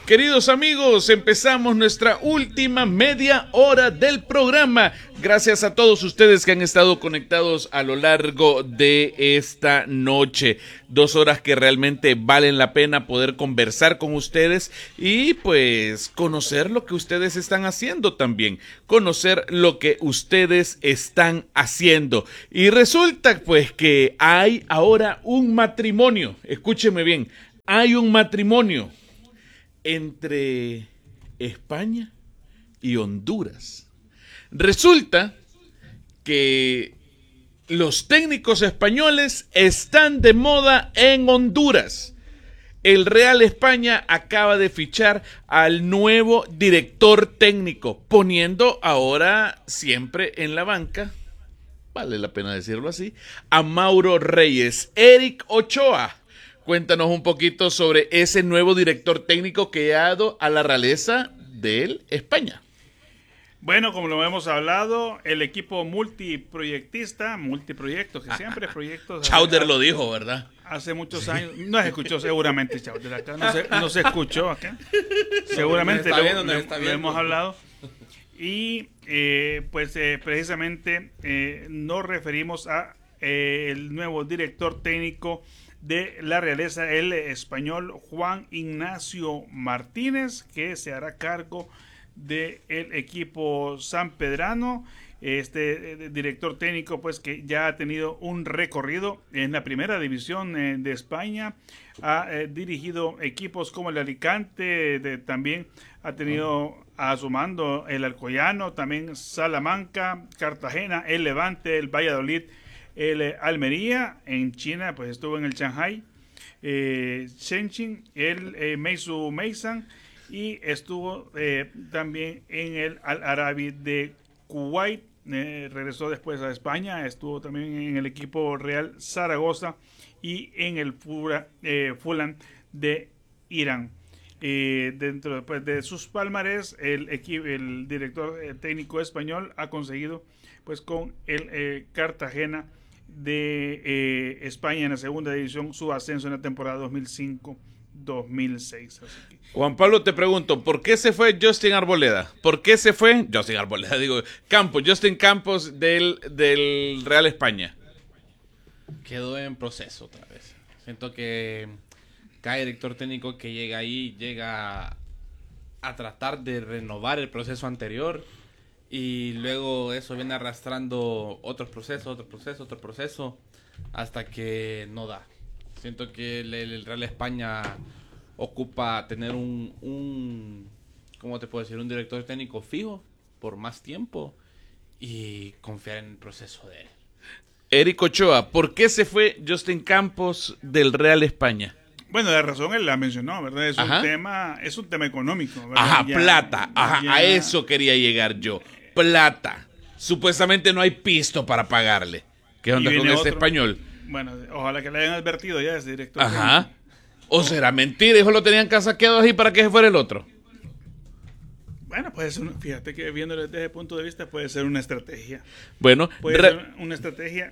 Queridos amigos, empezamos nuestra última media hora del programa. Gracias a todos ustedes que han estado conectados a lo largo de esta noche. 2 horas que realmente valen la pena poder conversar con ustedes y pues conocer lo que ustedes están haciendo también. Conocer lo que ustedes están haciendo. Y resulta pues que hay ahora un matrimonio. Escúcheme bien, hay un matrimonio entre España y Honduras. Resulta que los técnicos españoles están de moda en Honduras. El Real España acaba de fichar al nuevo director técnico, poniendo ahora siempre en la banca, vale la pena decirlo así, a Mauro Reyes. Eric Ochoa, cuéntanos un poquito sobre ese nuevo director técnico que ha dado a la realeza del España. Bueno, como lo hemos hablado, el equipo multiproyectos, que siempre proyectos. Chowder lo dijo, ¿verdad? Hace muchos años, no se escuchó seguramente Chowder acá, no se escuchó acá. Seguramente lo hemos hablado. Y precisamente nos referimos a el nuevo director técnico de la realeza, el español Juan Ignacio Martínez, que se hará cargo del equipo sanpedrano. Este director técnico pues que ya ha tenido un recorrido en la primera división de España, ha dirigido equipos como el Alicante, también ha tenido a su mando el Alcoyano, también Salamanca, Cartagena, el Levante, el Valladolid, el Almería. En China pues estuvo en el Shanghai Shenzhen, el Meizu Meishan, y estuvo también en el Al Arabi de Kuwait. Regresó después a España, estuvo también en el equipo Real Zaragoza y en el Fulan de Irán. Dentro de sus palmarés, el director técnico español ha conseguido pues con el Cartagena de España en la segunda división su ascenso en la temporada 2005-2006. Juan Pablo, te pregunto, ¿por qué se fue Justin Arboleda? ¿Por qué se fue Justin Campos del Real España? Quedó en proceso otra vez. Siento que cada director técnico que llega ahí llega a tratar de renovar el proceso anterior y luego eso viene arrastrando otro proceso, hasta que no da. Siento que el Real España ocupa tener ¿cómo te puedo decir? Un director técnico fijo por más tiempo y confiar en el proceso de él. Eric Ochoa, ¿por qué se fue Justin Campos del Real España? Bueno, la razón él la mencionó, ¿verdad? Es un tema económico, ¿verdad? Ajá, plata. A eso quería llegar yo. Plata. Supuestamente no hay pisto para pagarle. ¿Qué onda con este español? Bueno, ojalá que le hayan advertido ya a ese director. Ajá. ¿O será mentira? ¿Hijo lo tenían casaqueado ahí para que se fuera el otro? Bueno, pues fíjate que viéndolo desde ese punto de vista puede ser una estrategia. Bueno, puede ser una estrategia.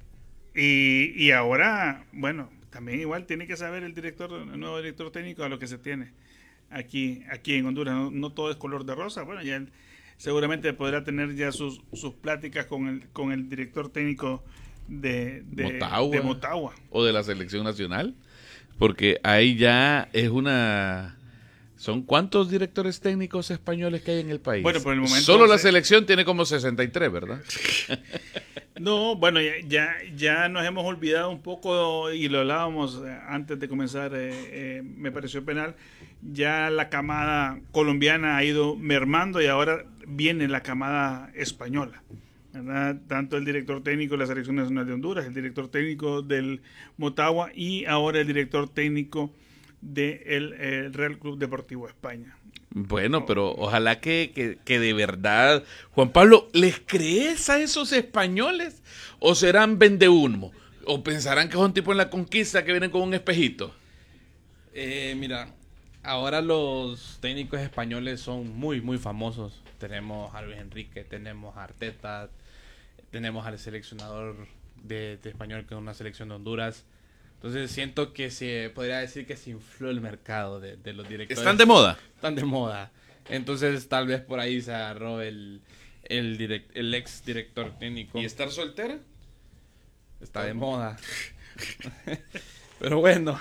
Y ahora, bueno, también igual tiene que saber el nuevo director técnico a lo que se tiene aquí en Honduras. No todo es color de rosa. Bueno, ya seguramente podrá tener ya sus pláticas con el director técnico de Motagua. O de la selección nacional. Porque ahí ya es una... ¿Son cuántos directores técnicos españoles que hay en el país? Bueno, por el momento... Solo la selección tiene como 63, ¿verdad? No, bueno, ya nos hemos olvidado un poco, y lo hablábamos antes de comenzar, me pareció penal, ya la camada colombiana ha ido mermando y ahora viene la camada española, ¿verdad? Tanto el director técnico de la Selección Nacional de Honduras, el director técnico del Motagua y ahora el director técnico del Real Club Deportivo España. Bueno, pero ojalá que de verdad, Juan Pablo, ¿les crees a esos españoles? ¿O serán vendehumo? ¿O pensarán que es un tipo en la conquista que vienen con un espejito? Mira, ahora los técnicos españoles son muy, muy famosos. Tenemos a Luis Enrique, tenemos a Arteta, tenemos al seleccionador de español que es una selección de Honduras. Entonces siento que se podría decir que se infló el mercado de los directores. ¿Están de moda? Están de moda. Entonces tal vez por ahí se agarró el ex director técnico. ¿Y estar soltera? Está de moda. Pero bueno,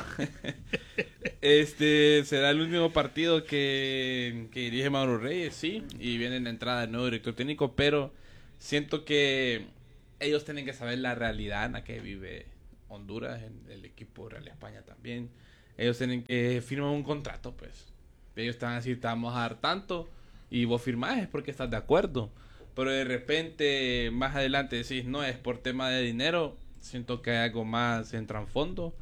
será el último partido que dirige Mauro Reyes, sí, y viene en la entrada del nuevo director técnico, pero siento que ellos tienen que saber la realidad en la que vive Honduras, en el equipo Real España también. Ellos tienen que firmar un contrato, pues. Ellos te van a decir, te vamos a dar tanto, y vos firmás es porque estás de acuerdo. Pero de repente, más adelante decís, no, es por tema de dinero. Siento que hay algo más en trasfondo.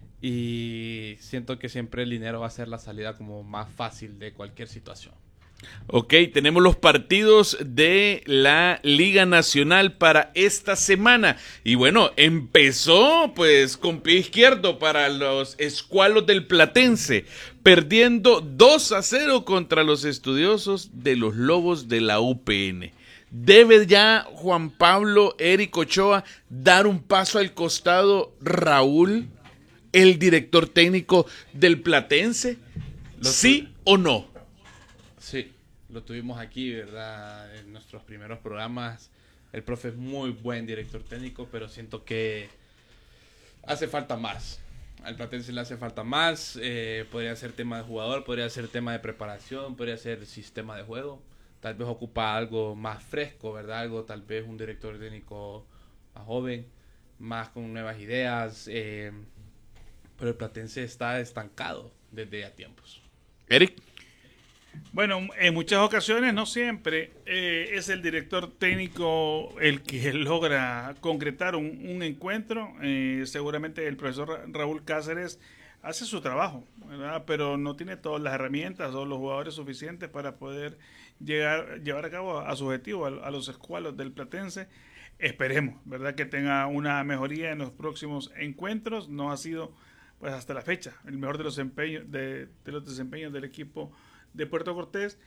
Y siento que siempre el dinero va a ser la salida como más fácil de cualquier situación. Ok, tenemos los partidos de la Liga Nacional para esta semana. Y bueno, empezó pues con pie izquierdo para los escualos del Platense, perdiendo 2-0 contra los estudiosos de los Lobos de la UPN. ¿Debe ya Juan Pablo, Eric Ochoa, dar un paso al costado Raúl, el director técnico del Platense? ¿Sí o no? Sí, lo tuvimos aquí, ¿verdad? En nuestros primeros programas. El profe es muy buen director técnico, pero siento que hace falta más. Al Platense le hace falta más. Podría ser tema de jugador, podría ser tema de preparación, podría ser sistema de juego. Tal vez ocupa algo más fresco, ¿verdad? Algo, tal vez un director técnico más joven, más con nuevas ideas. Pero el Platense está estancado desde ya tiempos. Eric. Bueno, en muchas ocasiones, no siempre, es el director técnico el que logra concretar un encuentro. Seguramente el profesor Raúl Cáceres hace su trabajo, ¿verdad? Pero no tiene todas las herramientas o los jugadores suficientes para poder llevar a cabo a su objetivo, a los escualos del Platense. Esperemos, ¿verdad?, que tenga una mejoría en los próximos encuentros. No ha sido, pues hasta la fecha, el mejor de los desempeños del equipo de Puerto Cortés,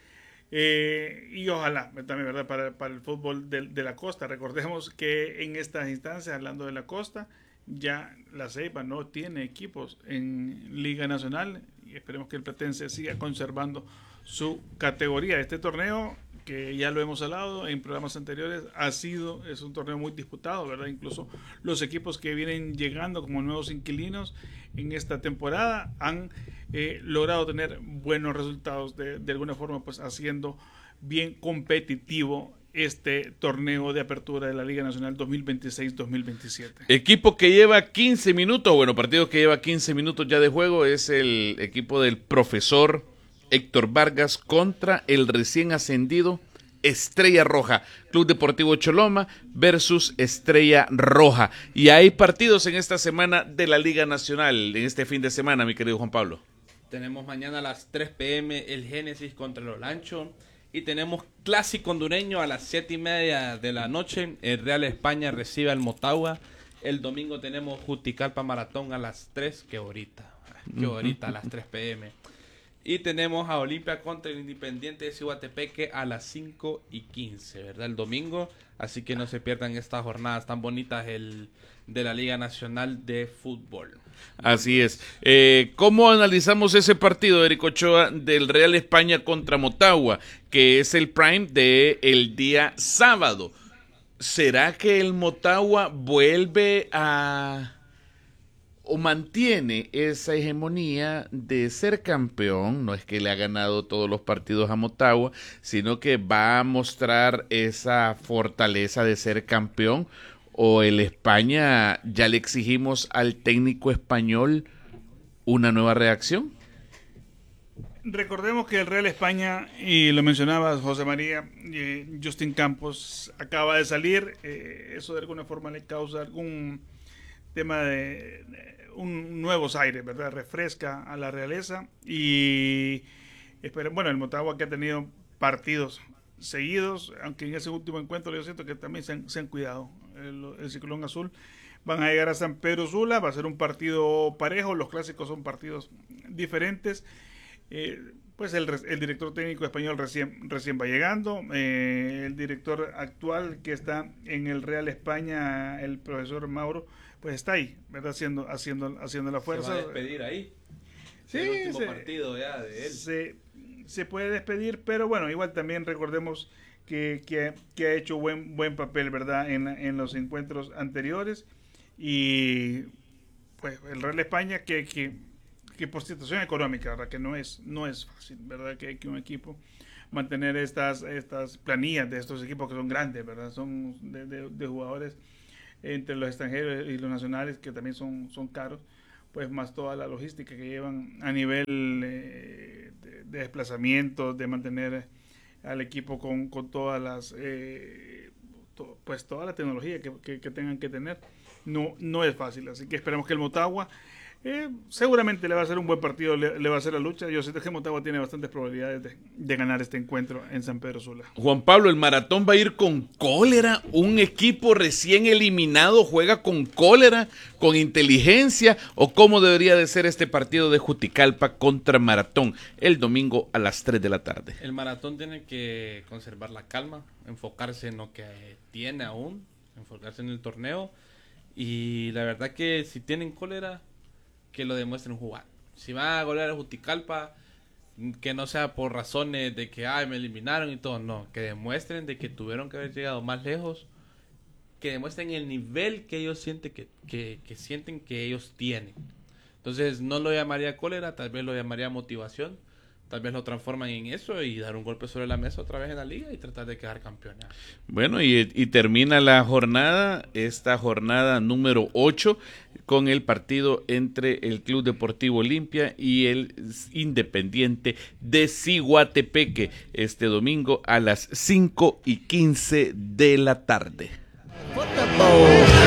y ojalá también, ¿verdad?, para el fútbol de la costa. Recordemos que en estas instancias, hablando de la costa, ya la Ceiba no tiene equipos en Liga Nacional, y esperemos que el Platense siga conservando su categoría. Este torneo, que ya lo hemos hablado en programas anteriores, es un torneo muy disputado, ¿verdad? Incluso los equipos que vienen llegando como nuevos inquilinos en esta temporada han logrado tener buenos resultados, de alguna forma, pues haciendo bien competitivo este torneo de apertura de la Liga Nacional 2026-2027. Equipo que lleva 15 minutos, partido que lleva 15 minutos ya de juego, es el equipo del profesor Héctor Vargas contra el recién ascendido Estrella Roja, Club Deportivo Choloma versus Estrella Roja. Y hay partidos en esta semana de la Liga Nacional, en este fin de semana, mi querido Juan Pablo. Tenemos mañana a las 3 p.m. el Génesis contra el Olancho. Y tenemos clásico hondureño a las 7:30 de la noche. El Real España recibe al Motagua. El domingo tenemos Juticalpa Maratón a las 3, que ahorita a las 3 p.m. Y tenemos a Olimpia contra el Independiente de Cihuatepeque a las 5:15, ¿verdad? El domingo. Así que no se pierdan estas jornadas tan bonitas de la Liga Nacional de Fútbol. Así es. ¿Cómo analizamos ese partido, Eric Ochoa, del Real España contra Motagua, que es el prime del día sábado? ¿Será que el Motagua vuelve o mantiene esa hegemonía de ser campeón? No es que le ha ganado todos los partidos a Motagua, sino que va a mostrar esa fortaleza de ser campeón. ¿O el España ya le exigimos al técnico español una nueva reacción? Recordemos que el Real España, y lo mencionabas, José María, Justin Campos acaba de salir. Eso de alguna forma le causa algún tema de un nuevos aires, ¿verdad? Refresca a la realeza. Y bueno, el Motagua, que ha tenido partidos seguidos, aunque en ese último encuentro yo siento que también se han cuidado. El Ciclón Azul van a llegar a San Pedro Sula, va a ser un partido parejo. Los clásicos son partidos diferentes. Pues el director técnico español recién va llegando. El director actual que está en el Real España, el profesor Mauro, pues está ahí, ¿verdad? Haciendo la fuerza. Se va a despedir ahí. Sí, el último partido ya de él. Se puede despedir, pero bueno, igual también recordemos que ha hecho buen papel, ¿verdad? En los encuentros anteriores. Y pues el Real España que por situación económica, ¿verdad? Que no es fácil, ¿verdad? Que un equipo mantener estas planillas de estos equipos que son grandes, ¿verdad? Son de jugadores entre los extranjeros y los nacionales que también son caros, pues más toda la logística que llevan a nivel de desplazamiento, de mantener al equipo con todas las pues toda la tecnología que tengan que tener. No es fácil, así que esperamos que el Motagua seguramente le va a hacer un buen partido, le va a hacer la lucha. Yo sé que Motagua tiene bastantes probabilidades de ganar este encuentro en San Pedro Sula. Juan Pablo, el Maratón va a ir con cólera, un equipo recién eliminado juega con cólera, con inteligencia, o cómo debería de ser este partido de Juticalpa contra Maratón el domingo a las 3 de la tarde. El Maratón tiene que conservar la calma, enfocarse en lo que tiene aún, enfocarse en el torneo, y la verdad que si tienen cólera, que lo demuestren jugar. Si van a golear a Juticalpa, que no sea por razones de que me eliminaron y todo, no, que demuestren de que tuvieron que haber llegado más lejos, que demuestren el nivel que ellos sienten que sienten que ellos tienen. Entonces no lo llamaría cólera, tal vez lo llamaría motivación, tal vez lo transforman en eso y dar un golpe sobre la mesa otra vez en la liga y tratar de quedar campeones. Bueno, y termina la jornada, esta jornada número 8, con el partido entre el Club Deportivo Olimpia y el Independiente de Ciguatepeque, este domingo a las 5:15 de la tarde.